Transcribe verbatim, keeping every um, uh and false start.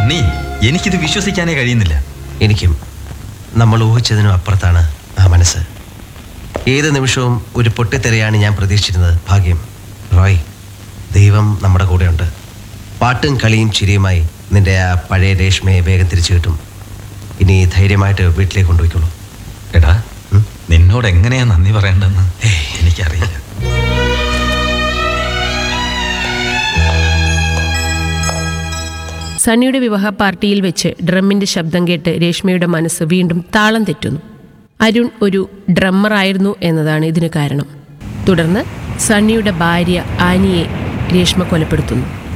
സണ്ണി, എനിക്കിത് വിശ്വസിക്കാനേ കഴിയുന്നില്ല. എനിക്കും. നമ്മൾ ഊഹിച്ചതിനും അപ്പുറത്താണ് ആ മനസ്സ്. ഏത് നിമിഷവും ഒരു പൊട്ടിത്തെറിയാണ് ഞാൻ പ്രതീക്ഷിച്ചിരുന്നത്. ഭാഗ്യം റോയ്, ദൈവം നമ്മുടെ കൂടെയുണ്ട്. പാട്ടും കളിയും ചിരിയുമായി നിന്റെ ആ പഴയ രേഷ്മയെ വേഗം തിരിച്ചു കിട്ടും. ഇനി ധൈര്യമായിട്ട് വീട്ടിലേക്ക് കൊണ്ടുപോയിക്കോളൂ. എടാ, നിന്നോട് എങ്ങനെയാ നന്ദി പറയേണ്ടെന്ന് എനിക്കറിയില്ല. സണ്ണിയുടെ വിവാഹ പാർട്ടിയിൽ വെച്ച് ഡ്രമ്മിന്റെ ശബ്ദം കേട്ട് രേഷ്മയുടെ മനസ്സ് വീണ്ടും താളം തെറ്റുന്നു. അരുൺ ഒരു ഡ്രമ്മറായിരുന്നു എന്നതാണ് ഇതിന് കാരണം. തുടർന്ന് സണ്ണിയുടെ ഭാര്യ ആനിയെ രേഷ്മ കൊലപ്പെടുത്തുന്നു.